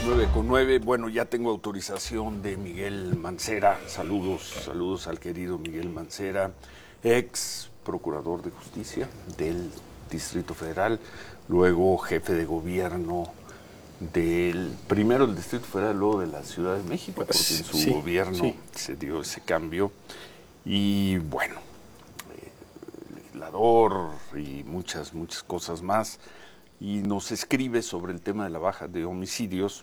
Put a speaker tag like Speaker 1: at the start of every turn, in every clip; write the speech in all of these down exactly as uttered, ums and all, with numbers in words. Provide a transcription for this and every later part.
Speaker 1: nueve con nueve. Bueno, ya tengo autorización de Miguel Mancera. Saludos, saludos al querido Miguel Mancera, ex procurador de justicia del Distrito Federal, luego jefe de gobierno del, primero del Distrito Federal, luego de la Ciudad de México, porque en su
Speaker 2: sí,
Speaker 1: gobierno
Speaker 2: sí.
Speaker 1: se dio ese cambio. Y bueno, eh, legislador y muchas, muchas cosas más. Y nos escribe sobre el tema de la baja de homicidios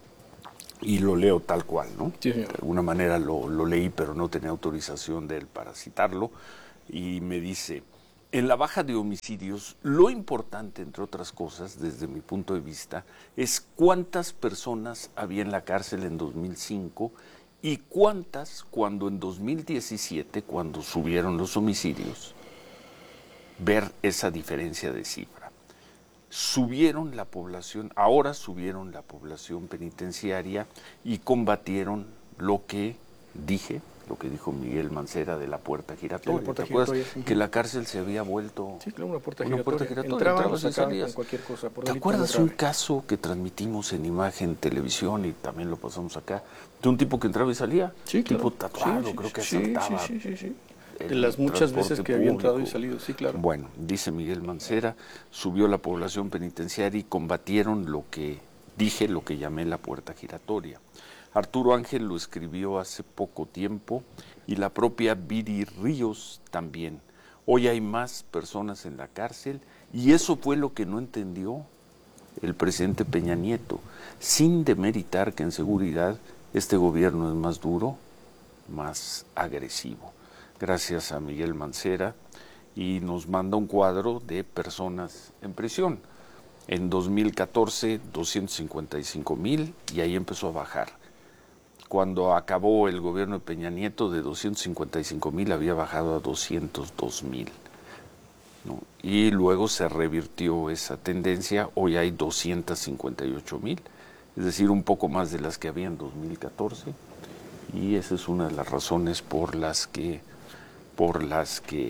Speaker 1: y lo leo tal cual, ¿no?
Speaker 2: Sí, señor.
Speaker 1: De alguna manera lo, lo leí, pero no tenía autorización de él para citarlo, y me dice: en la baja de homicidios, lo importante, entre otras cosas, desde mi punto de vista, es cuántas personas había en la cárcel en dos mil cinco y cuántas cuando en dos mil diecisiete, cuando subieron los homicidios, ver esa diferencia de cifra. Subieron la población, ahora subieron la población penitenciaria y combatieron lo que dije, lo que dijo Miguel Mancera de la puerta giratoria.
Speaker 2: La puerta
Speaker 1: ¿Te acuerdas?
Speaker 2: giratoria, sí.
Speaker 1: Que la cárcel se había vuelto
Speaker 2: Sí, claro, una puerta
Speaker 1: una
Speaker 2: giratoria.
Speaker 1: puerta giratoria.
Speaker 2: Entraban,
Speaker 1: Entrabas y
Speaker 2: sacaban
Speaker 1: salías.
Speaker 2: con cualquier cosa. Por
Speaker 1: ¿Te
Speaker 2: delito
Speaker 1: acuerdas
Speaker 2: no
Speaker 1: un
Speaker 2: grave.
Speaker 1: caso que transmitimos en imagen, televisión, y también lo pasamos acá, de un tipo que entraba y salía?
Speaker 2: Sí, claro.
Speaker 1: Tipo tatuado,
Speaker 2: Sí, sí,
Speaker 1: creo que
Speaker 2: sí,
Speaker 1: asaltaba.
Speaker 2: Sí, sí, sí, sí. De
Speaker 1: el
Speaker 2: las muchas veces
Speaker 1: transporte
Speaker 2: que había entrado y
Speaker 1: público.
Speaker 2: salido, sí, claro.
Speaker 1: Bueno, dice Miguel Mancera, subió la población penitenciaria y combatieron lo que dije, lo que llamé la puerta giratoria. Arturo Ángel lo escribió hace poco tiempo y la propia Viri Ríos también. Hoy hay más personas en la cárcel y eso fue lo que no entendió el presidente Peña Nieto, sin demeritar que en seguridad este gobierno es más duro, más agresivo. Gracias a Miguel Mancera, y nos manda un cuadro de personas en prisión. En dos mil catorce, doscientos cincuenta y cinco mil, y ahí empezó a bajar. Cuando acabó el gobierno de Peña Nieto, de doscientos cincuenta y cinco mil había bajado a doscientos dos mil, ¿no? Y luego se revirtió esa tendencia, hoy hay doscientos cincuenta y ocho mil, es decir, un poco más de las que había en dos mil catorce, y esa es una de las razones por las que, por las que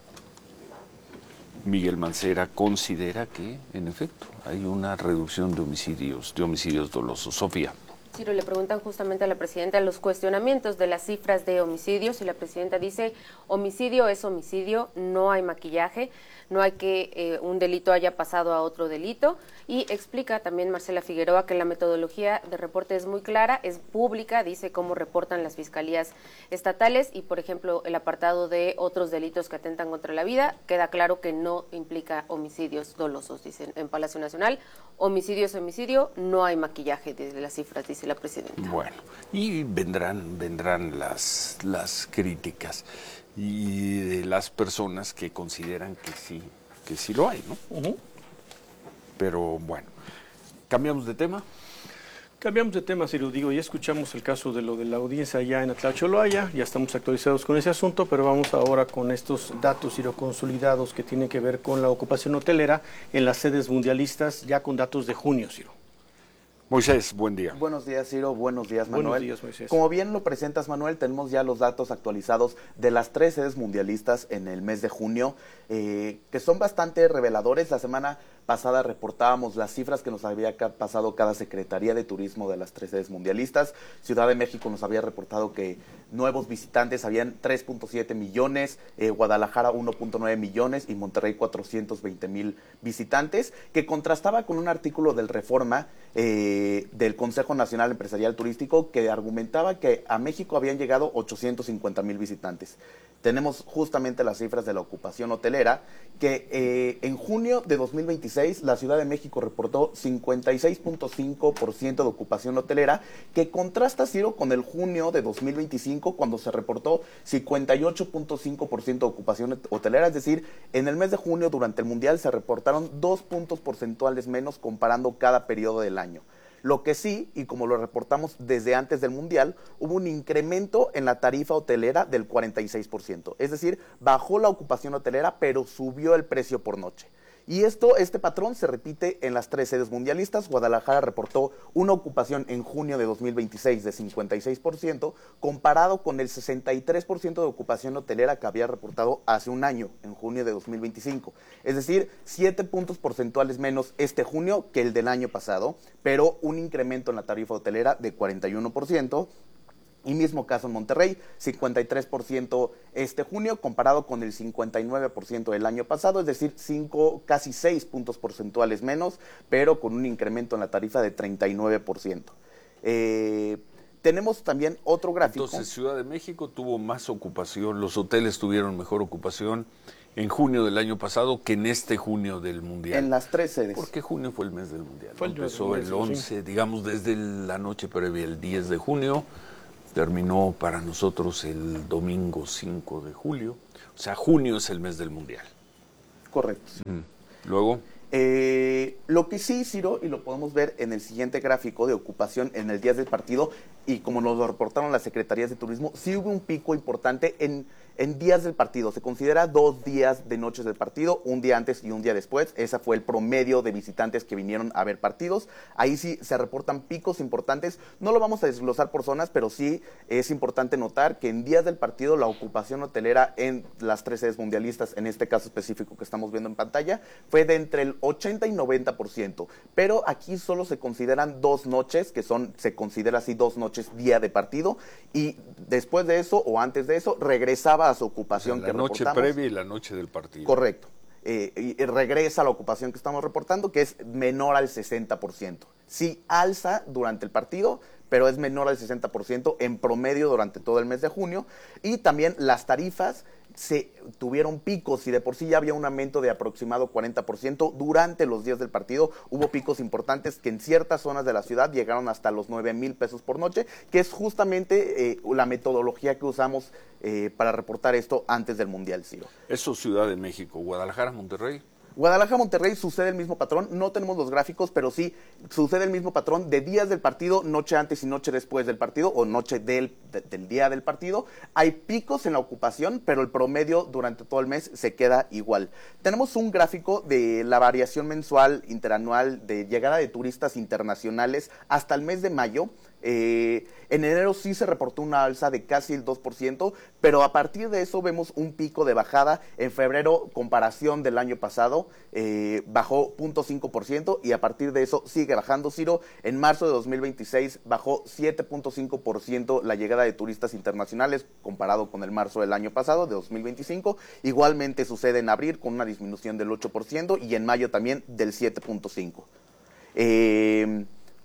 Speaker 1: Miguel Mancera considera que, en efecto, hay una reducción de homicidios, de homicidios dolosos. Sofía.
Speaker 3: Ciro, le preguntan justamente a la presidenta los cuestionamientos de las cifras de homicidios y la presidenta dice: homicidio es homicidio, no hay maquillaje, no hay que eh, un delito haya pasado a otro delito, y explica también Marcela Figueroa que la metodología de reporte es muy clara, es pública, dice cómo reportan las fiscalías estatales y, por ejemplo, el apartado de otros delitos que atentan contra la vida, queda claro que no implica homicidios dolosos, dicen en Palacio Nacional. Homicidio es homicidio, no hay maquillaje desde las cifras, dice la presidenta.
Speaker 1: Bueno, y vendrán, vendrán las, las críticas y de las personas que consideran que sí, que sí lo hay, ¿no?
Speaker 2: Uh-huh.
Speaker 1: Pero bueno, ¿cambiamos de tema?
Speaker 2: Cambiamos de tema, Ciro, digo, ya escuchamos el caso de lo de la audiencia allá en Atlacholoaya, ya estamos actualizados con ese asunto, pero vamos ahora con estos datos, Ciro, consolidados que tienen que ver con la ocupación hotelera en las sedes mundialistas, ya con datos de junio, Ciro.
Speaker 1: Moisés, buen día.
Speaker 4: Buenos días, Ciro. Buenos días, Manuel.
Speaker 2: Buenos días, Moisés.
Speaker 4: Como bien lo presentas, Manuel, tenemos ya los datos actualizados de las tres sedes mundialistas en el mes de junio, eh, que son bastante reveladores. La semana pasada reportábamos las cifras que nos había pasado cada Secretaría de Turismo de las tres sedes mundialistas. Ciudad de México nos había reportado que nuevos visitantes habían tres punto siete millones, eh, Guadalajara uno punto nueve millones y Monterrey cuatrocientos veinte mil visitantes, que contrastaba con un artículo del Reforma eh, del Consejo Nacional Empresarial Turístico que argumentaba que a México habían llegado ochocientos cincuenta mil visitantes. Tenemos justamente las cifras de la ocupación hotelera, que eh, en junio de dos mil veintiséis la Ciudad de México reportó cincuenta y seis punto cinco por ciento de ocupación hotelera, que contrasta, Ciro, con el junio de dos mil veinticinco, cuando se reportó cincuenta y ocho punto cinco por ciento de ocupación hotelera. Es decir, en el mes de junio, durante el Mundial, se reportaron dos puntos porcentuales menos comparando cada periodo del año. Lo que sí, y como lo reportamos desde antes del Mundial, hubo un incremento en la tarifa hotelera del cuarenta y seis por ciento. Es decir, bajó la ocupación hotelera, pero subió el precio por noche. Y esto, este patrón se repite en las tres sedes mundialistas. Guadalajara reportó una ocupación en junio de dos mil veintiséis de cincuenta y seis por ciento, comparado con el sesenta y tres por ciento de ocupación hotelera que había reportado hace un año, en junio de dos mil veinticinco. Es decir, siete puntos porcentuales menos este junio que el del año pasado, pero un incremento en la tarifa hotelera de cuarenta y uno por ciento. Y mismo caso en Monterrey, cincuenta y tres por ciento este junio, comparado con el cincuenta y nueve por ciento del año pasado, es decir, cinco, casi seis puntos porcentuales menos, pero con un incremento en la tarifa de treinta y nueve por ciento. Eh, tenemos también otro gráfico.
Speaker 1: Entonces, Ciudad de México tuvo más ocupación, los hoteles tuvieron mejor ocupación en junio del año pasado que en este junio del Mundial.
Speaker 4: En las tres sedes.
Speaker 1: Porque junio fue el mes del Mundial.
Speaker 2: Fue el
Speaker 1: Empezó
Speaker 2: del
Speaker 1: el
Speaker 2: mes,
Speaker 1: once,
Speaker 2: sí.
Speaker 1: digamos, desde la noche previa, el diez de junio. Terminó para nosotros el domingo cinco de julio. O sea, junio es el mes del Mundial.
Speaker 4: Correcto. Sí.
Speaker 1: Mm. Luego...
Speaker 4: Eh, lo que sí, Ciro, y lo podemos ver en el siguiente gráfico de ocupación en el día del partido, y como nos lo reportaron las secretarías de turismo, sí hubo un pico importante en, en días del partido. Se considera dos días de noches del partido, un día antes y un día después. Ese fue el promedio de visitantes que vinieron a ver partidos. Ahí sí se reportan picos importantes. No lo vamos a desglosar por zonas, pero sí es importante notar que en días del partido la ocupación hotelera en las tres sedes mundialistas, en este caso específico que estamos viendo en pantalla, fue de entre el ochenta y noventa por ciento, pero aquí solo se consideran dos noches, que son, se considera así dos noches día de partido, y después de eso o antes de eso regresaba a su ocupación.
Speaker 1: O sea, la
Speaker 4: que
Speaker 1: noche
Speaker 4: reportamos.
Speaker 1: previa y la noche del partido.
Speaker 4: Correcto. Eh, y regresa a la ocupación que estamos reportando, que es menor al sesenta por ciento. Sí alza durante el partido, pero es menor al sesenta por ciento en promedio durante todo el mes de junio. Y también las tarifas se tuvieron picos, y de por sí ya había un aumento de aproximado cuarenta por ciento durante los días del partido. Hubo picos importantes que en ciertas zonas de la ciudad llegaron hasta los nueve mil pesos por noche, que es justamente eh, la metodología que usamos eh, para reportar esto antes del Mundial, Ciro.
Speaker 1: Eso Ciudad de México, Guadalajara, Monterrey.
Speaker 4: Guadalajara, Monterrey sucede el mismo patrón, no tenemos los gráficos, pero sí sucede el mismo patrón de días del partido, noche antes y noche después del partido, o noche del, de, del día del partido. Hay picos en la ocupación, pero el promedio durante todo el mes se queda igual. Tenemos un gráfico de la variación mensual, interanual, de llegada de turistas internacionales hasta el mes de mayo. Eh, en enero sí se reportó una alza de casi el dos por ciento, pero a partir de eso vemos un pico de bajada. En febrero, comparación del año pasado, eh, bajó cero punto cinco por ciento, y a partir de eso sigue bajando, Ciro. En marzo de dos mil veintiséis bajó siete punto cinco por ciento la llegada de turistas internacionales comparado con el marzo del año pasado, de dos mil veinticinco. Igualmente sucede en abril con una disminución del ocho por ciento, y en mayo también del siete punto cinco por ciento. Eh...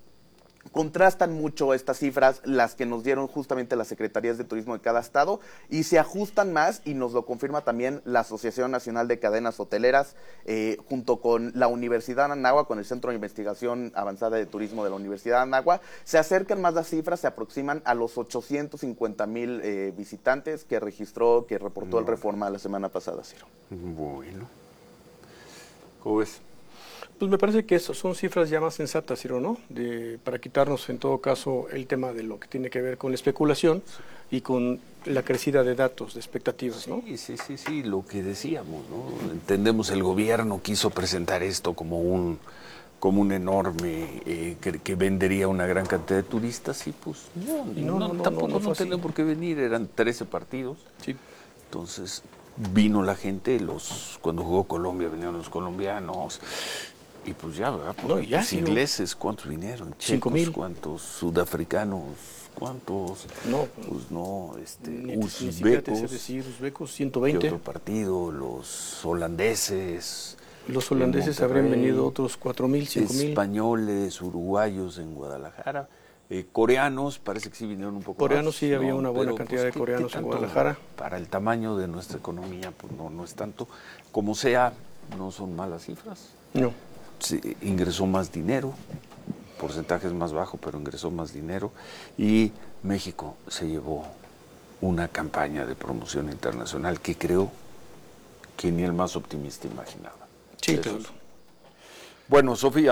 Speaker 4: Contrastan mucho estas cifras, las que nos dieron justamente las secretarías de turismo de cada estado, y se ajustan más, y nos lo confirma también la Asociación Nacional de Cadenas Hoteleras, eh, junto con la Universidad de Anáhuac, con el Centro de Investigación Avanzada de Turismo de la Universidad de Anáhuac. Se acercan más las cifras, se aproximan a los ochocientos cincuenta mil eh, visitantes que registró, que reportó no. el Reforma la semana pasada, Ciro.
Speaker 1: Bueno. ¿Cómo ves?
Speaker 2: Pues me parece que eso son cifras ya más sensatas, Ciro, ¿no? De, para quitarnos en todo caso el tema de lo que tiene que ver con la especulación y con la crecida de datos, de expectativas, ¿no?
Speaker 1: Sí, sí, sí, sí, lo que decíamos, ¿no? Entendemos, el gobierno quiso presentar esto como un como un enorme, eh, que, que vendería una gran cantidad de turistas, y pues no, no, no, no tampoco no, no, no tenían por qué venir, eran trece partidos.
Speaker 2: Sí.
Speaker 1: Entonces vino la gente, los cuando jugó Colombia vinieron los colombianos. Y pues ya, ¿verdad?
Speaker 2: No, ya,
Speaker 1: los ingleses, ¿cuántos vinieron?
Speaker 2: Cinco mil.
Speaker 1: ¿Cuántos? Sudafricanos, ¿cuántos?
Speaker 2: No,
Speaker 1: pues no, este,
Speaker 2: ni,
Speaker 1: uzbecos.
Speaker 2: Ni decir, uzbecos, ciento veinte.
Speaker 1: Otro partido, los holandeses.
Speaker 2: Los holandeses habrían venido otros cuatro mil, cinco mil.
Speaker 1: Españoles, uruguayos en Guadalajara. Eh, coreanos, parece que sí vinieron un poco
Speaker 2: coreanos
Speaker 1: más.
Speaker 2: Sí, había
Speaker 1: no,
Speaker 2: una buena
Speaker 1: pero,
Speaker 2: cantidad
Speaker 1: pues,
Speaker 2: de coreanos
Speaker 1: ¿qué, qué
Speaker 2: en Guadalajara.
Speaker 1: Para el tamaño de nuestra economía, pues no, no es tanto. Como sea, no son malas cifras.
Speaker 2: No.
Speaker 1: Sí, ingresó más dinero, porcentaje es más bajo, pero ingresó más dinero, y México se llevó una campaña de promoción internacional que creo que ni el más optimista imaginaba.
Speaker 2: Sí, claro.
Speaker 1: Bueno, Sofía.
Speaker 3: Y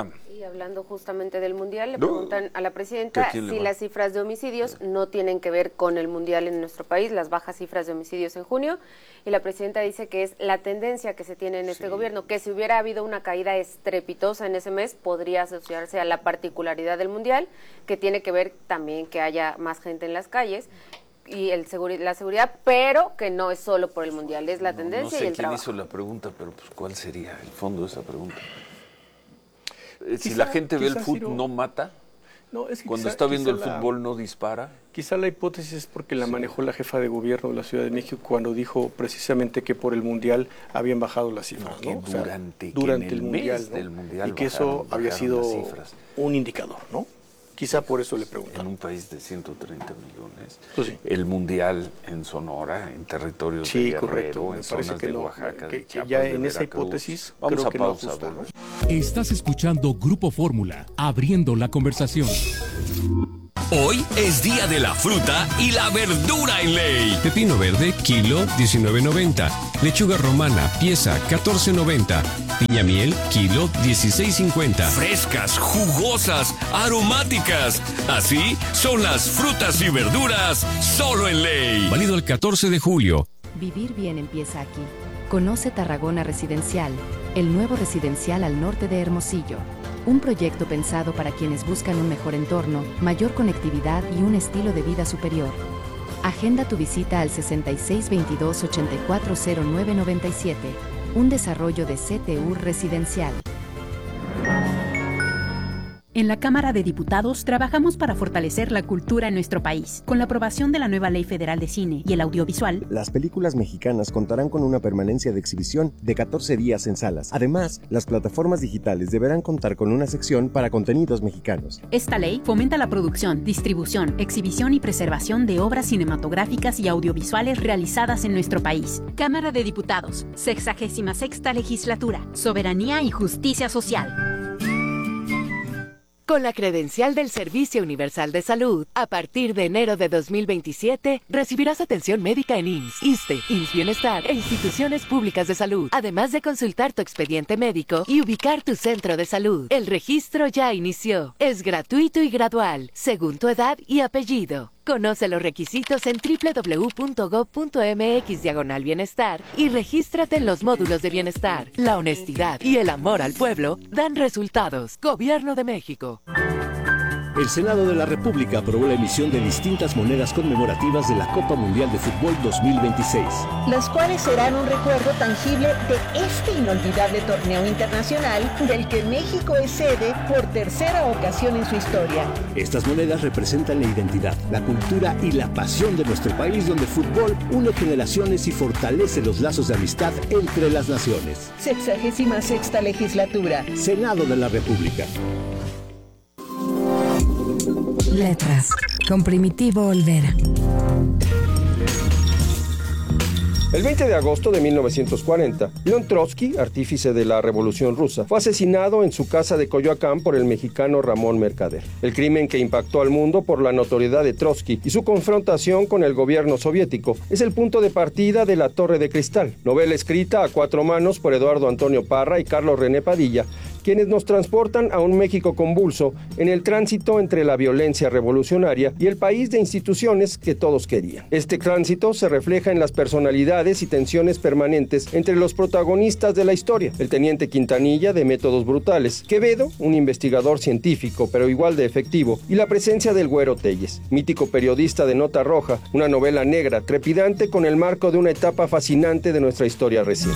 Speaker 3: hablando justamente del Mundial, le
Speaker 1: no.
Speaker 3: preguntan a la presidenta si las cifras de homicidios no tienen que ver con el Mundial en nuestro país, las bajas cifras de homicidios en junio, y la presidenta dice que es la tendencia que se tiene en este sí. gobierno, que si hubiera habido una caída estrepitosa en ese mes, podría asociarse a la particularidad del Mundial, que tiene que ver también que haya más gente en las calles, y el seguri- la seguridad, pero que no es solo por el Mundial, es la tendencia
Speaker 1: no, no sé
Speaker 3: y el
Speaker 1: quién
Speaker 3: trabajo.
Speaker 1: hizo la pregunta, pero pues ¿cuál sería el fondo de esa pregunta?
Speaker 2: Quizá,
Speaker 1: si la gente ve el fútbol,
Speaker 2: Ciro,
Speaker 1: ¿no mata?
Speaker 2: No, es que
Speaker 1: Cuando
Speaker 2: quizá,
Speaker 1: está viendo el
Speaker 2: la,
Speaker 1: fútbol, ¿no dispara?
Speaker 2: Quizá la hipótesis es porque la manejó la jefa de gobierno de la Ciudad de México cuando dijo precisamente que por el Mundial habían bajado las cifras,
Speaker 1: no,
Speaker 2: ¿no?
Speaker 1: O sea, durante,
Speaker 2: durante
Speaker 1: el,
Speaker 2: el Mundial,
Speaker 1: ¿no? del mundial
Speaker 2: y que
Speaker 1: bajaron,
Speaker 2: eso había sido
Speaker 1: cifras.
Speaker 2: un indicador, ¿no? Quizá por eso le preguntan.
Speaker 1: En un país de ciento treinta millones,
Speaker 2: pues sí.
Speaker 1: el Mundial en Sonora, en territorios
Speaker 2: sí,
Speaker 1: de Guerrero,
Speaker 2: correcto.
Speaker 1: en zonas
Speaker 2: que
Speaker 1: de
Speaker 2: no,
Speaker 1: Oaxaca,
Speaker 2: que,
Speaker 1: de
Speaker 2: que
Speaker 1: Chiapas,
Speaker 2: ya
Speaker 1: de
Speaker 2: en esa
Speaker 1: Veracruz.
Speaker 2: hipótesis
Speaker 1: Vamos
Speaker 2: creo
Speaker 1: a
Speaker 2: que
Speaker 1: pausa,
Speaker 2: no ajusta,
Speaker 1: ¿no?
Speaker 5: Estás escuchando Grupo Fórmula, abriendo la conversación.
Speaker 6: Hoy es día de la fruta y la verdura en ley.
Speaker 7: Pepino verde, kilo diecinueve noventa. Lechuga romana, pieza catorce noventa. Piña miel, kilo dieciséis cincuenta.
Speaker 6: Frescas, jugosas, aromáticas. Así son las frutas y verduras solo en ley.
Speaker 7: Válido el catorce de julio.
Speaker 8: Vivir bien empieza aquí. Conoce Tarragona Residencial, el nuevo residencial al norte de Hermosillo. Un proyecto pensado para quienes buscan un mejor entorno, mayor conectividad y un estilo de vida superior. Agenda tu visita al sesenta y seis veintidós ochenta y cuatro cero nueve noventa y siete, un desarrollo de C T U Residencial.
Speaker 9: En la Cámara de Diputados trabajamos para fortalecer la cultura en nuestro país. Con la aprobación de la nueva Ley Federal de Cine y el Audiovisual,
Speaker 10: las películas mexicanas contarán con una permanencia de exhibición de catorce días en salas. Además, las plataformas digitales deberán contar con una sección para contenidos mexicanos.
Speaker 9: Esta ley fomenta la producción, distribución, exhibición y preservación de obras cinematográficas y audiovisuales realizadas en nuestro país. Cámara de Diputados, sexagésima sexta Legislatura, Soberanía y Justicia Social.
Speaker 11: Con la credencial del Servicio Universal de Salud, a partir de enero de dos mil veintisiete, recibirás atención médica en I M S S, ISSSTE, I M S S Bienestar e instituciones públicas de salud, además de consultar tu expediente médico y ubicar tu centro de salud. El registro ya inició. Es gratuito y gradual, según tu edad y apellido. Conoce los requisitos en doble u doble u doble u punto gob punto eme equis diagonal bienestar y regístrate en los módulos de bienestar. La honestidad y el amor al pueblo dan resultados. Gobierno de México.
Speaker 12: El Senado de la República aprobó la emisión de distintas monedas conmemorativas de la Copa Mundial de Fútbol dos mil veintiséis.
Speaker 13: Las cuales serán un recuerdo tangible de este inolvidable torneo internacional del que México es sede por tercera ocasión en su historia.
Speaker 12: Estas monedas representan la identidad, la cultura y la pasión de nuestro país, donde el fútbol une generaciones y fortalece los lazos de amistad entre las naciones.
Speaker 13: Sexagésima sexta Legislatura.
Speaker 12: Senado de la República.
Speaker 14: Letras, con Primitivo Olvera.
Speaker 15: El veinte de agosto de mil novecientos cuarenta, León Trotsky, artífice de la Revolución Rusa, fue asesinado en su casa de Coyoacán por el mexicano Ramón Mercader. El crimen, que impactó al mundo por la notoriedad de Trotsky y su confrontación con el gobierno soviético, es el punto de partida de La Torre de Cristal, novela escrita a cuatro manos por Eduardo Antonio Parra y Carlos René Padilla, quienes nos transportan a un México convulso en el tránsito entre la violencia revolucionaria y el país de instituciones que todos querían. Este tránsito se refleja en las personalidades y tensiones permanentes entre los protagonistas de la historia: el teniente Quintanilla, de métodos brutales; Quevedo, un investigador científico pero igual de efectivo; y la presencia del Güero Telles, mítico periodista de Nota Roja, una novela negra trepidante con el marco de una etapa fascinante de nuestra historia reciente.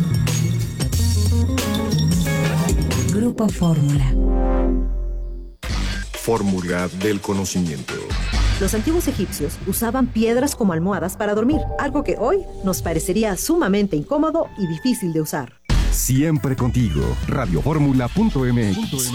Speaker 14: Grupo Fórmula.
Speaker 16: Fórmula del conocimiento.
Speaker 17: Los antiguos egipcios usaban piedras como almohadas para dormir, algo que hoy nos parecería sumamente incómodo y difícil de usar.
Speaker 16: Siempre contigo. radioformula punto eme equis.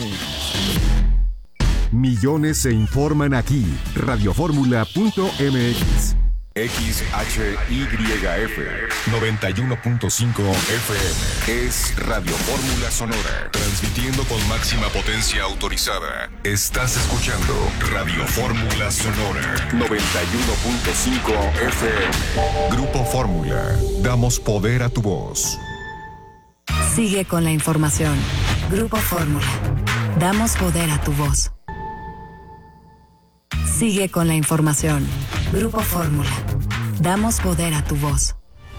Speaker 16: Millones se informan aquí. radioformula punto eme equis. X H Y F noventa y uno punto cinco F M es Radio Fórmula Sonora, transmitiendo con máxima potencia autorizada. Estás escuchando Radio Fórmula Sonora noventa y uno punto cinco F M. Grupo Fórmula, damos poder a tu voz.
Speaker 14: Sigue con la información. Grupo Fórmula. Damos poder a tu voz. Sigue con la información. Grupo Fórmula. Damos poder a tu voz.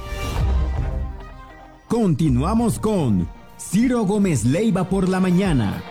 Speaker 18: Continuamos con Ciro Gómez Leiva por la mañana.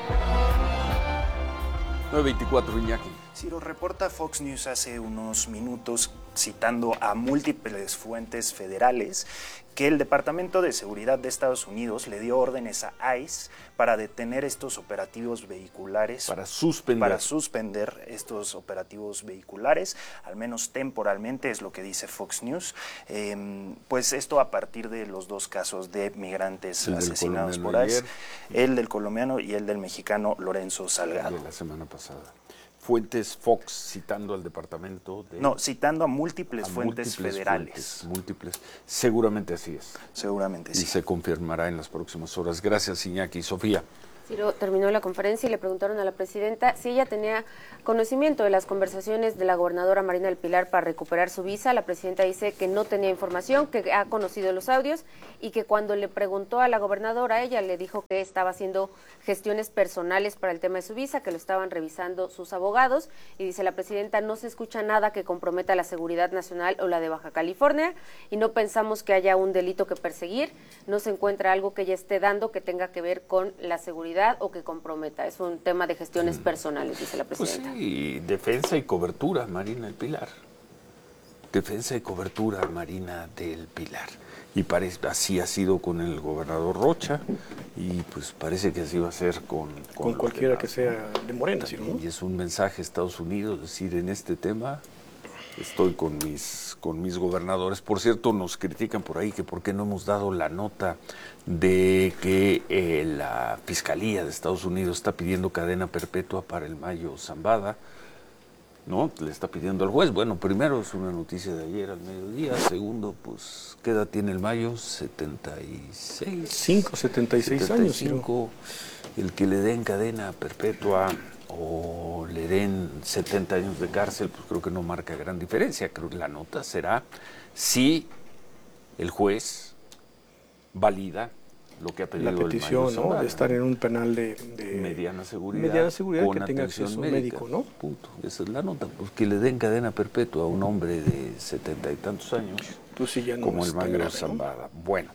Speaker 1: nueve veinticuatro, Iñaki.
Speaker 19: Ciro, reporta Fox News hace unos minutos, citando a múltiples fuentes federales, que el Departamento de Seguridad de Estados Unidos le dio órdenes a ICE para detener estos operativos vehiculares.
Speaker 1: Para suspender.
Speaker 19: Para suspender estos operativos vehiculares, al menos temporalmente, es lo que dice Fox News. Eh, pues esto a partir de los dos casos de migrantes
Speaker 1: el
Speaker 19: asesinados por ICE, el del colombiano y el del mexicano Lorenzo Salgado.
Speaker 1: De la semana pasada. Fuentes Fox citando al departamento de...
Speaker 19: No, citando a múltiples
Speaker 1: a
Speaker 19: fuentes
Speaker 1: múltiples
Speaker 19: federales.
Speaker 1: Fuentes, múltiples. Seguramente así es.
Speaker 19: Seguramente sí.
Speaker 1: Y se confirmará en las próximas horas. Gracias, Iñaki. Sofía.
Speaker 3: Ciro terminó la conferencia y le preguntaron a la presidenta si ella tenía conocimiento de las conversaciones de la gobernadora Marina del Pilar para recuperar su visa. La presidenta dice que no tenía información, que ha conocido los audios y que cuando le preguntó a la gobernadora, ella le dijo que estaba haciendo gestiones personales para el tema de su visa, que lo estaban revisando sus abogados, y dice la presidenta, no se escucha nada que comprometa la seguridad nacional o la de Baja California y no pensamos que haya un delito que perseguir, no se encuentra algo que ella esté dando que tenga que ver con la seguridad o que comprometa, es un tema de gestiones personales, dice la presidenta.
Speaker 1: Pues sí, defensa y cobertura, Marina del Pilar. Defensa y cobertura, Marina del Pilar. Y parece, así ha sido con el gobernador Rocha y pues parece que así va a ser con...
Speaker 2: Con, con cualquiera que sea de Morena, ¿sí, no?
Speaker 1: Y es un mensaje a Estados Unidos, es decir, en este tema estoy con mis, con mis gobernadores. Por cierto, nos critican por ahí que por qué no hemos dado la nota de que eh, la Fiscalía de Estados Unidos está pidiendo cadena perpetua para el Mayo Zambada, ¿no? Le está pidiendo al juez. Bueno, primero es una noticia de ayer al mediodía. Segundo, pues, ¿qué edad tiene el Mayo? setenta y seis.
Speaker 2: cinco, setenta y seis años.
Speaker 1: cinco, el que le den cadena perpetua o le den setenta años de cárcel, pues creo que no marca gran diferencia. Creo que la nota será si el juez valida lo que ha pedido
Speaker 2: la petición,
Speaker 1: el Mayo
Speaker 2: ¿no? De estar en un penal de, de
Speaker 1: mediana seguridad,
Speaker 2: mediana seguridad
Speaker 1: con
Speaker 2: que tenga acceso médica, médico, ¿no?
Speaker 1: Punto. Esa es la nota, pues que le den cadena perpetua a un hombre de setenta y tantos años,
Speaker 2: pues sí, ya no
Speaker 1: como el Mayo
Speaker 2: grave,
Speaker 1: Zambada. ¿No? Bueno,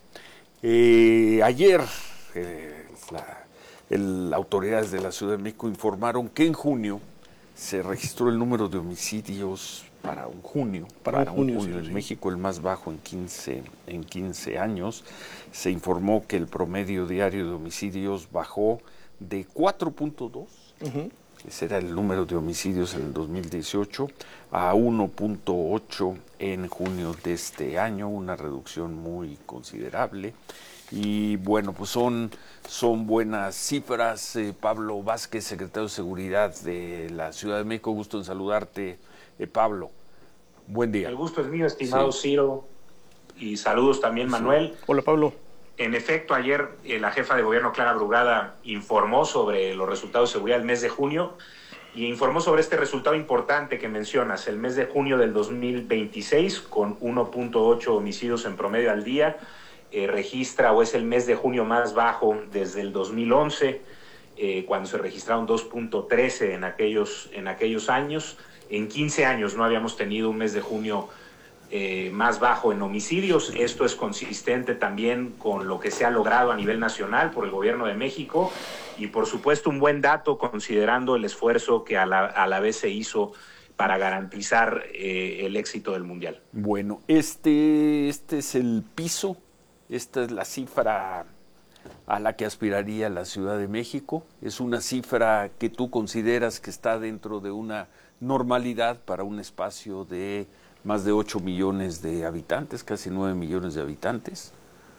Speaker 1: eh, ayer eh, la El, autoridades de la Ciudad de México informaron que en junio se registró el número de homicidios para un junio,
Speaker 2: para, para un junio,
Speaker 1: junio
Speaker 2: sí,
Speaker 1: en México el más bajo en quince, en quince años. Se informó que el promedio diario de homicidios bajó de cuatro punto dos, uh-huh. ese era el número de homicidios en el dos mil dieciocho, a uno punto ocho en junio de este año, una reducción muy considerable. Y bueno, pues son, son buenas cifras. Eh, Pablo Vázquez, secretario de Seguridad de la Ciudad de México, gusto en saludarte, eh, Pablo. Buen día.
Speaker 20: El gusto es mío, estimado sí. Ciro, y saludos también, Manuel.
Speaker 2: Sí. Hola, Pablo.
Speaker 20: En efecto, ayer eh, la jefa de gobierno, Clara Brugada, informó sobre los resultados de seguridad del mes de junio y informó sobre este resultado importante que mencionas, el mes de junio del dos mil veintiséis, con uno punto ocho homicidios en promedio al día. Eh, registra o es el mes de junio más bajo desde el dos mil once, eh, cuando se registraron dos punto trece en aquellos, en aquellos años. En quince años no habíamos tenido un mes de junio eh, más bajo en homicidios. Esto es consistente también con lo que se ha logrado a nivel nacional por el gobierno de México y por supuesto un buen dato considerando el esfuerzo que a la, a la vez se hizo para garantizar eh, el éxito del Mundial.
Speaker 1: Bueno, este, este es el piso. Esta es la cifra a la que aspiraría la Ciudad de México. Es una cifra que tú consideras que está dentro de una normalidad para un espacio de más de ocho millones de habitantes, casi nueve millones de habitantes.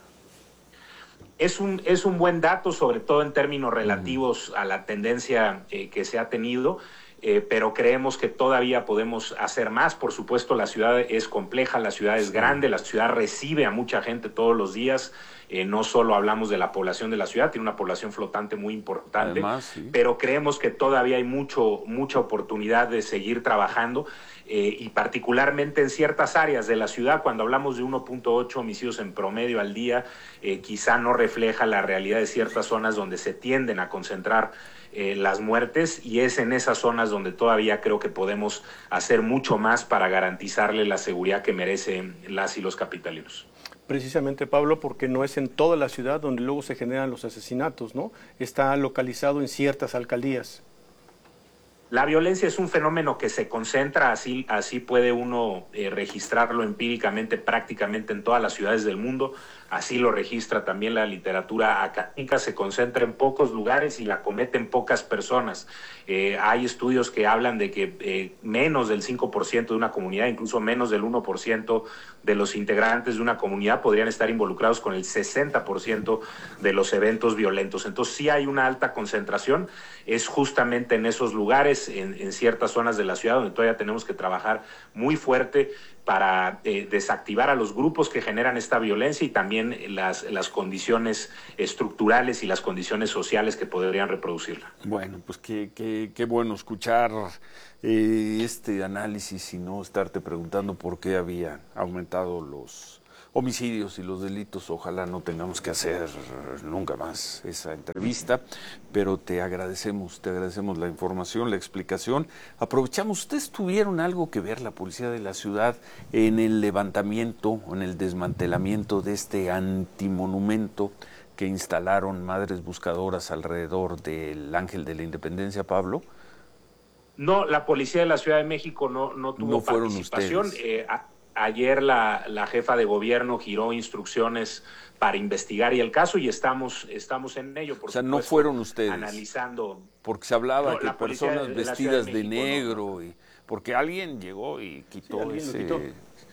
Speaker 20: Es un, es un buen dato, sobre todo en términos relativos a la tendencia eh, que se ha tenido. Eh, pero creemos que todavía podemos hacer más. Por supuesto, la ciudad es compleja, la ciudad es grande, la ciudad recibe a mucha gente todos los días. Eh, no solo hablamos de la población de la ciudad, tiene una población flotante muy importante, Además, sí. pero creemos que todavía hay mucho, mucha oportunidad de seguir trabajando eh, y particularmente en ciertas áreas de la ciudad. Cuando hablamos de uno punto ocho homicidios en promedio al día, eh, quizá no refleja la realidad de ciertas zonas donde se tienden a concentrar eh, las muertes, y es en esas zonas donde todavía creo que podemos hacer mucho más para garantizarle la seguridad que merecen las y los capitalinos.
Speaker 2: Precisamente, Pablo, porque no es en toda la ciudad donde luego se generan los asesinatos, ¿no? Está localizado en ciertas alcaldías.
Speaker 20: La violencia es un fenómeno que se concentra, así, así puede uno eh, registrarlo empíricamente prácticamente en todas las ciudades del mundo, así lo registra también la literatura académica, se concentra en pocos lugares y la cometen pocas personas. Eh, hay estudios que hablan de que eh, menos del cinco por ciento de una comunidad, incluso menos del uno por ciento de los integrantes de una comunidad podrían estar involucrados con el sesenta por ciento de los eventos violentos. Entonces sí hay una alta concentración, es justamente en esos lugares, en, en ciertas zonas de la ciudad donde todavía tenemos que trabajar muy fuerte para eh, desactivar a los grupos que generan esta violencia y también las, las condiciones estructurales y las condiciones sociales que podrían reproducirla.
Speaker 1: Bueno, pues qué, qué, qué bueno escuchar eh, este análisis y no estarte preguntando por qué habían aumentado los homicidios y los delitos. Ojalá no tengamos que hacer nunca más esa entrevista, pero te agradecemos, te agradecemos la información, la explicación. Aprovechamos, ¿ustedes tuvieron algo que ver, la policía de la ciudad, en el levantamiento, en el desmantelamiento de este antimonumento que instalaron Madres Buscadoras alrededor del Ángel de la Independencia, Pablo?
Speaker 20: No, la policía de la Ciudad de México no, no tuvo
Speaker 1: no fueron
Speaker 20: participación.
Speaker 1: Ustedes.
Speaker 20: Eh, a, ayer la, la jefa de gobierno giró instrucciones para investigar y el caso y estamos estamos en ello. Por
Speaker 1: o sea,
Speaker 20: supuesto,
Speaker 1: no fueron ustedes.
Speaker 20: Analizando.
Speaker 1: Porque se hablaba
Speaker 20: no,
Speaker 1: que personas
Speaker 20: de, de
Speaker 1: vestidas de,
Speaker 20: de México,
Speaker 1: negro,
Speaker 20: no.
Speaker 1: y porque alguien llegó y quitó
Speaker 2: sí,
Speaker 1: ese.
Speaker 2: Quitó.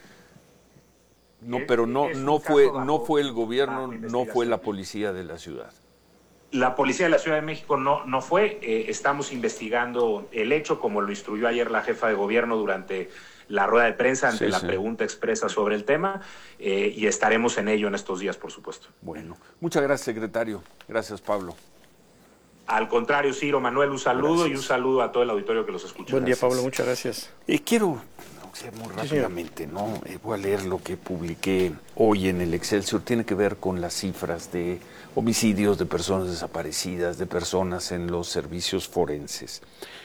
Speaker 1: No,
Speaker 20: es,
Speaker 1: pero no
Speaker 20: es
Speaker 1: no fue
Speaker 20: bajo,
Speaker 1: no fue el gobierno, no fue la policía de la ciudad.
Speaker 20: La policía de la Ciudad de México no, no fue, eh, estamos investigando el hecho, como lo instruyó ayer la jefa de gobierno durante la rueda de prensa ante
Speaker 1: sí,
Speaker 20: la
Speaker 1: sí.
Speaker 20: pregunta expresa sobre el tema, eh, y estaremos en ello en estos días, por supuesto.
Speaker 1: Bueno, muchas gracias, secretario. Gracias, Pablo.
Speaker 20: Al contrario, Ciro, Manuel, un saludo
Speaker 1: Gracias.
Speaker 20: y un saludo a todo el auditorio que los escucha.
Speaker 2: Buen día,
Speaker 20: Gracias.
Speaker 2: Pablo, muchas gracias.
Speaker 1: Eh, quiero, o sea, muy rápidamente, ¿no? Eh, voy a leer lo que publiqué hoy en el Excelsior. Tiene que ver con las cifras de homicidios, de personas desaparecidas, de personas en los servicios forenses.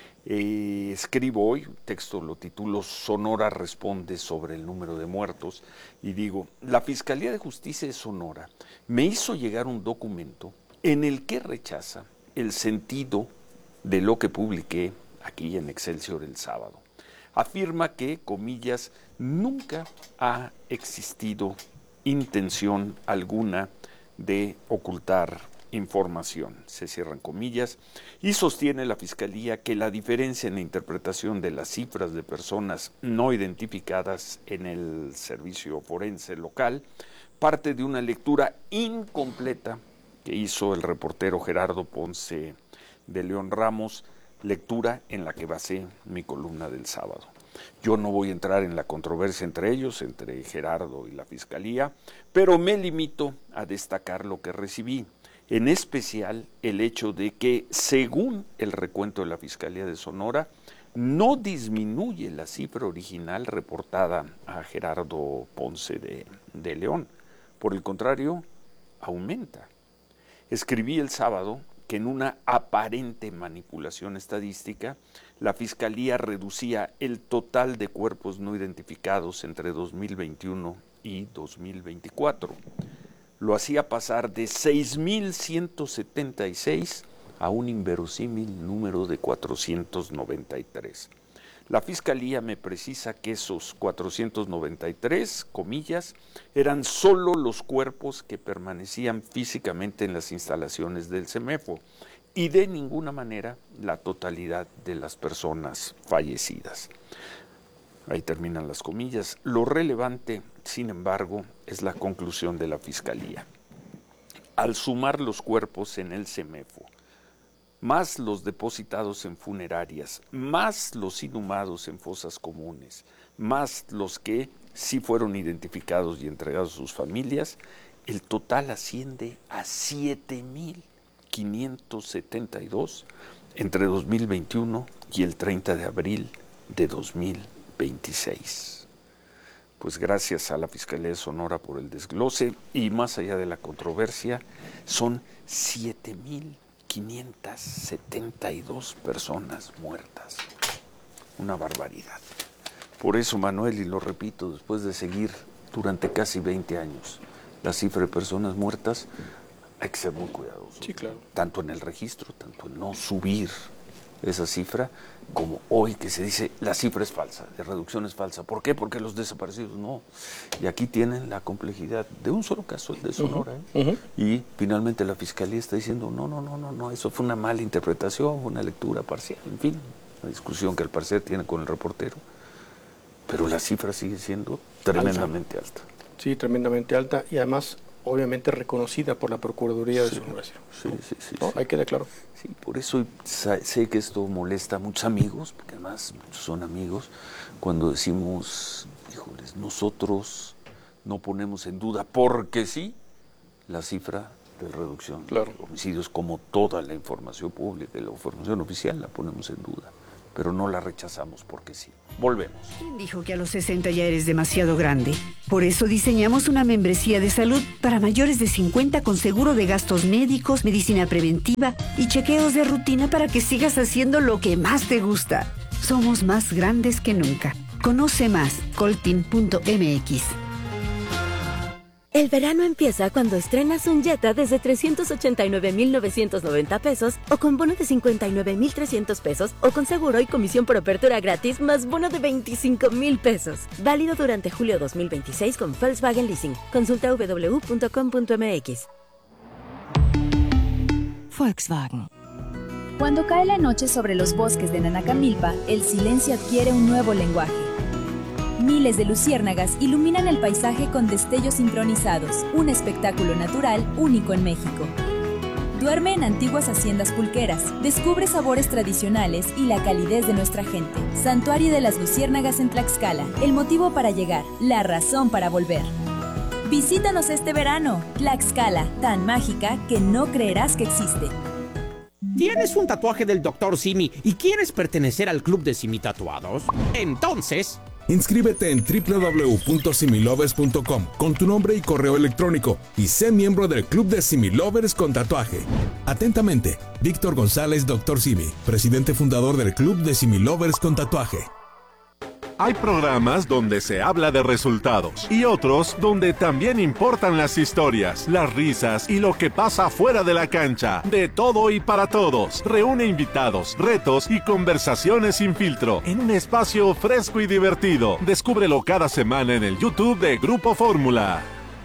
Speaker 1: Eh, escribo hoy, texto lo titulo Sonora responde sobre el número de muertos y digo, la Fiscalía de Justicia de Sonora me hizo llegar un documento en el que rechaza el sentido de lo que publiqué aquí en Excelsior el sábado. Afirma que, comillas, nunca ha existido intención alguna de ocultar información, se cierran comillas, y sostiene la Fiscalía que la diferencia en la interpretación de las cifras de personas no identificadas en el servicio forense local parte de una lectura incompleta que hizo el reportero Gerardo Ponce de León Ramos, lectura en la que basé mi columna del sábado. Yo no voy a entrar en la controversia entre ellos, entre Gerardo y la Fiscalía, pero me limito a destacar lo que recibí, en especial el hecho de que, según el recuento de la Fiscalía de Sonora, no disminuye la cifra original reportada a Gerardo Ponce de, de León. Por el contrario, aumenta. Escribí el sábado que en una aparente manipulación estadística, la Fiscalía reducía el total de cuerpos no identificados entre dos mil veintiuno y dos mil veinticuatro. Lo hacía pasar de seis mil ciento setenta y seis a un inverosímil número de cuatrocientos noventa y tres. La Fiscalía me precisa que esos cuatrocientos noventa y tres, comillas, eran solo los cuerpos que permanecían físicamente en las instalaciones del CEMEFO y de ninguna manera la totalidad de las personas fallecidas. Ahí terminan las comillas. Lo relevante, sin embargo, es la conclusión de la Fiscalía. Al sumar los cuerpos en el CEMEFO, más los depositados en funerarias, más los inhumados en fosas comunes, más los que sí fueron identificados y entregados a sus familias, el total asciende a siete mil quinientos setenta y dos entre dos mil veintiuno y el treinta de abril de dos mil veintiséis. Pues gracias a la Fiscalía de Sonora por el desglose y más allá de la controversia, son siete mil quinientas setenta y dos personas muertas. Una barbaridad. Por eso, Manuel, y lo repito, después de seguir durante casi veinte años la cifra de personas muertas, hay que ser muy cuidadosos.
Speaker 2: Sí, claro.
Speaker 1: Tanto en el registro, tanto en no subir esa cifra, como hoy que se dice la cifra es falsa, la reducción es falsa. ¿Por qué? Porque los desaparecidos no. Y aquí tienen la complejidad de un solo caso, el de Sonora.
Speaker 2: Uh-huh.
Speaker 1: ¿eh? Uh-huh. Y finalmente la Fiscalía está diciendo, no, no, no, no, no, eso fue una mala interpretación, una lectura parcial, en fin, una discusión que al parecer tiene con el reportero. Pero la cifra sigue siendo tremendamente alta. alta.
Speaker 2: Sí, tremendamente alta y además obviamente reconocida por la Procuraduría de
Speaker 1: sí,
Speaker 2: Sonora.
Speaker 1: Sí, sí, sí.
Speaker 2: ¿No?
Speaker 1: sí.
Speaker 2: Ahí queda claro.
Speaker 1: Sí, por eso sé que esto molesta a muchos amigos, porque además muchos son amigos, cuando decimos, híjoles, nosotros no ponemos en duda, porque sí, la cifra de reducción
Speaker 2: claro.
Speaker 1: de homicidios, como toda la información pública y la información oficial, la ponemos en duda, pero no la rechazamos porque sí. Volvemos.
Speaker 21: ¿Quién dijo que a los sesenta ya eres demasiado grande? Por eso diseñamos una membresía de salud para mayores de cincuenta con seguro de gastos médicos, medicina preventiva y chequeos de rutina para que sigas haciendo lo que más te gusta. Somos más grandes que nunca. Conoce más, coltin punto m x.
Speaker 22: El verano empieza cuando estrenas un Jetta desde trescientos ochenta y nueve mil novecientos noventa pesos o con bono de cincuenta y nueve mil trescientos pesos o con seguro y comisión por apertura gratis más bono de veinticinco mil pesos. Válido durante julio dos mil veintiséis con Volkswagen Leasing. Consulta w w w punto com punto m x.
Speaker 23: Volkswagen. Cuando cae la noche sobre los bosques de Nanacamilpa, el silencio adquiere un nuevo lenguaje. Miles de luciérnagas iluminan el paisaje con destellos sincronizados, un espectáculo natural único en México. Duerme en antiguas haciendas pulqueras, descubre sabores tradicionales y la calidez de nuestra gente. Santuario de las Luciérnagas en Tlaxcala, el motivo para llegar, la razón para volver. Visítanos este verano, Tlaxcala, tan mágica que no creerás que existe.
Speaker 24: ¿Tienes un tatuaje del doctor Simi y quieres pertenecer al club de Simi Tatuados? Entonces...
Speaker 25: inscríbete en w w w punto similovers punto com con tu nombre y correo electrónico y sé miembro del Club de Similovers con tatuaje. Atentamente, Víctor González, doctor Simi, presidente fundador del Club de Similovers con tatuaje.
Speaker 26: Hay programas donde se habla de resultados y otros donde también importan las historias, las risas y lo que pasa fuera de la cancha. De todo y para todos. Reúne invitados, retos y conversaciones sin filtro en un espacio fresco y divertido. Descúbrelo cada semana en el YouTube de Grupo Fórmula.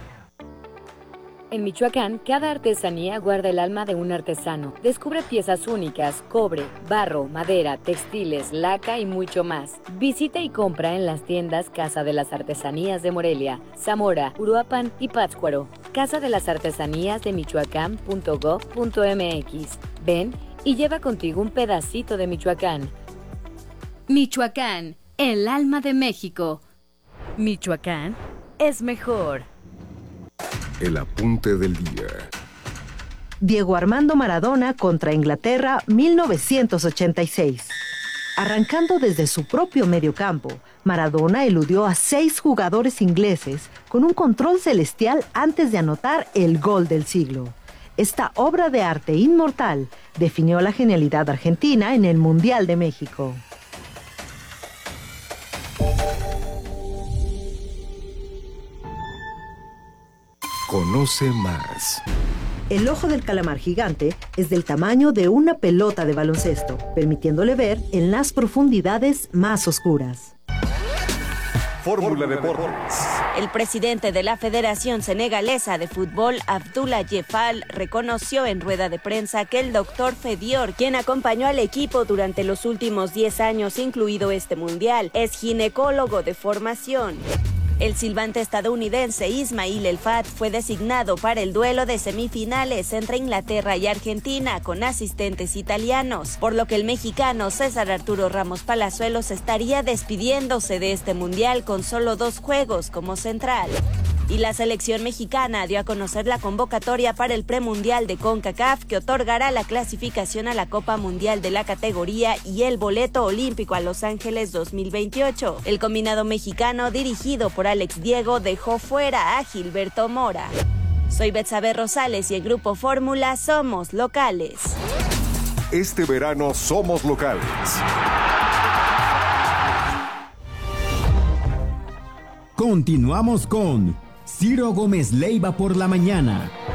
Speaker 22: En Michoacán, cada artesanía guarda el alma de un artesano. Descubre piezas únicas, cobre, barro, madera, textiles, laca y mucho más. Visita y compra en las tiendas Casa de las Artesanías de Morelia, Zamora, Uruapan y Pátzcuaro. Casa de las Artesanías de Michoacán punto gov punto m x. Ven y lleva contigo un pedacito de Michoacán.
Speaker 9: Michoacán, el alma de México. Michoacán es mejor.
Speaker 16: El apunte del día.
Speaker 17: Diego Armando Maradona contra Inglaterra, mil novecientos ochenta y seis. Arrancando desde su propio mediocampo, Maradona eludió a seis jugadores ingleses con un control celestial antes de anotar el gol del siglo. Esta obra de arte inmortal definió la genialidad argentina en el Mundial de México.
Speaker 16: Conoce más.
Speaker 17: El ojo del calamar gigante es del tamaño de una pelota de baloncesto, permitiéndole ver en las profundidades más oscuras.
Speaker 16: Fórmula Deportes.
Speaker 27: El presidente de la Federación Senegalesa de Fútbol, Abdoulaye Diefal, reconoció en rueda de prensa que el doctor Fedior, quien acompañó al equipo durante los últimos diez años, incluido este mundial, es ginecólogo de formación. El silbante estadounidense Ismail El Fat fue designado para el duelo de semifinales entre Inglaterra y Argentina con asistentes italianos, por lo que el mexicano César Arturo Ramos Palazuelos estaría despidiéndose de este mundial con solo dos juegos como central. Y la selección mexicana dio a conocer la convocatoria para el premundial de CONCACAF que otorgará la clasificación a la Copa Mundial de la categoría y el boleto olímpico a Los Ángeles dos mil veintiocho. El combinado mexicano, dirigido por Alex Diego, dejó fuera a Gilberto Mora. Soy Betsabe Rosales y el Grupo Fórmula somos locales.
Speaker 26: Este verano somos locales.
Speaker 18: Continuamos con Ciro Gómez Leiva por la mañana.